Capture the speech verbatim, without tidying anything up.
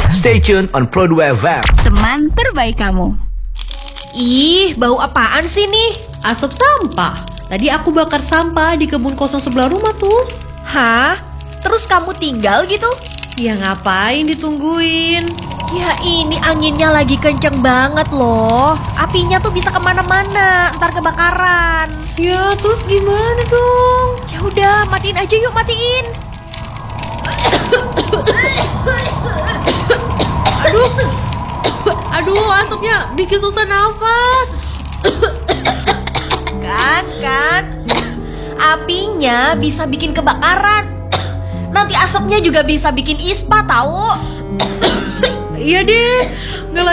Stay tuned on Pro dua F M. Teman terbaik kamu. Ih, bau apaan sih nih? Asap sampah. Tadi aku bakar sampah di kebun kosong sebelah rumah tuh. Hah? Terus kamu tinggal gitu? Ya ngapain ditungguin? Ya ini anginnya lagi kenceng banget loh. Apinya tuh bisa kemana-mana, ntar kebakaran. Ya terus gimana dong? Ya udah, matiin aja yuk, matiin. Aduh, aduh asapnya bikin susah nafas. Kan, kan. Apinya bisa bikin kebakaran. Nanti asapnya juga bisa bikin ispa tahu. Iya deh.